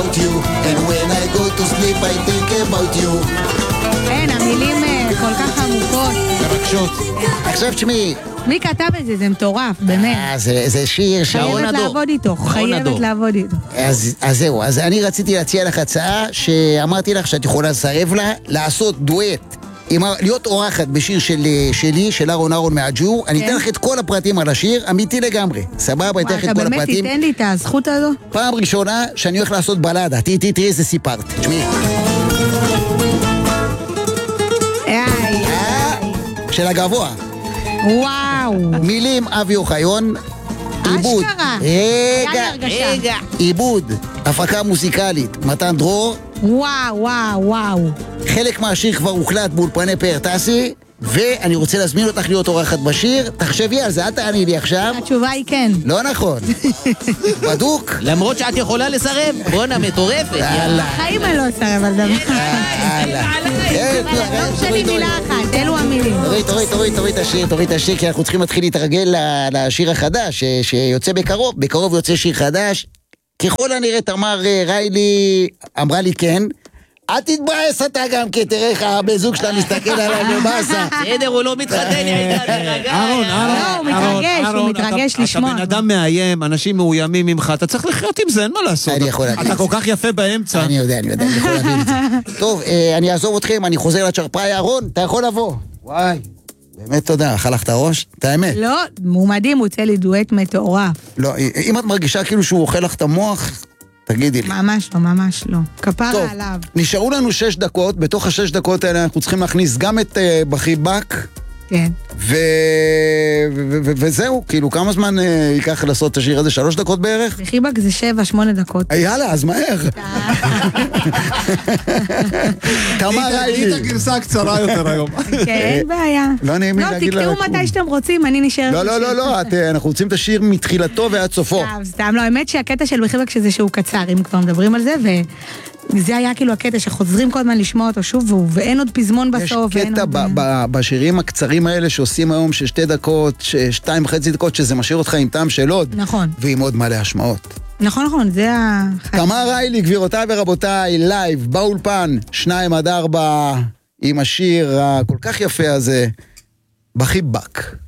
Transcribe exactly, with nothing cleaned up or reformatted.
about you, and when I go to sleep I think about you. אין, המילים כל כך עמוקות. מרגשות. עכשיו תשמעי. מי כתב את זה? זה מטורף, באמת. זה שיר חייבת לעבוד איתו, חייבת לעבוד איתו. אז זהו, אז אני רציתי להציע לך הצעה שאמרתי לך שאת יכולה לסרב לה, לעשות דואט. להיות אורחת בשיר שלי, של אהרון אהרון מהג'ור. אני אתן לך את כל הפרטים על השיר, אמיתי לגמרי. סבבה, אני אתן לך את כל הפרטים. אתה באמת תיתן לי את הזכות הזו? פעם ראשונה שאני הולך לעשות בלדה. תראי, תראי, תראי איזה סיפרת. תשמעי. של הגבוה. וואו. מילים אבי אוחיון. עיבוד. אשכרה. רגע, רגע. עיבוד. הפקה מוזיקלית. מתן דרור. וואו, וואו, וואו. חלק מהשיר כבר הוקלט באולפני פאר טסי, ואני רוצה להזמין אותך להיות אורחת בשיר. תחשבי על זה, אל תעני לי עכשיו. התשובה היא כן. לא נכון. בדוק. למרות שאת יכולה לסרב. בונה מטורפת. החיים אני לא אסרב על דבר. טוב שלי מילה אחת, אלו המילים. תוריד, תוריד, תוריד, תוריד את השיר, תוריד את השיר, כי אנחנו צריכים להתחיל להתרגל לשיר החדש, שיוצא בקרוב. בקרוב יוצא שיר חדש. ככל הנראה תמר ריילי אמרה לי כן. אל תתבאס אתה גם, כי תראה איך הבן זוג שאתה מסתכל עליי במאסה. בסדר, הוא לא מתחתן, אהרון, לא, הוא מתרגש, הוא מתרגש לשמוע. אתה בן אדם מאיים, אנשים מאוימים ממך, אתה צריך לחיות עם זה, אין מה לעשות. אני יכול להגיד. אתה כל כך יפה באמצע. אני יודע, אני יודע, אני יכול להגיד את זה. טוב, אני אעזוב אתכם, אני חוזר לצ'רפאי. אהרון, אתה יכול לבוא. וואי, באמת תודה, אכל לך את הראש? את האמת. לא, הוא מדהים, הוא יוצא לי דואט מטורף. לא, אם את מרגישה כאילו שהוא אוכל לך את המוח, תגידי לי. ממש לא, ממש לא. כפרה עליו. נשארו לנו שש דקות, בתוך השש דקות האלה אנחנו צריכים להכניס גם את uh, בחיבק. כן. ו... ו... ו... וזהו, כאילו כמה זמן uh, ייקח לעשות את השיר הזה? שלוש דקות בערך? בחיבק זה שבע, שמונה דקות. יאללה, אז מהר. תמר ריילי. היא את הגרסה הקצרה יותר היום. כן, אין בעיה. לא נעים לי להגיד לה. לא, תקטעו מתי שאתם רוצים, אני נשארת. לא, לא, לא, לא, אנחנו רוצים את השיר מתחילתו ועד סופו. סתם, סתם, לא, האמת שהקטע של בחיבק שזה שהוא קצר, אם כבר מדברים על זה, וזה היה כאילו הקטע שחוזרים כל הזמן לשמוע אותו שוב, ואין עוד פזמון בסוף. יש קטע בשירים הקצרים האלה שעושים היום של שתי דקות, שתיים וחצי דקות, שזה משאיר אותך עם טעם של עוד. נכון. ועם עוד מלא השמעות. נכון, נכון, זה ה... תמר ריילי, גבירותיי ורבותיי, לייב, באולפן, שניים עד ארבע, עם השיר הכל כך יפה הזה, בחיבק.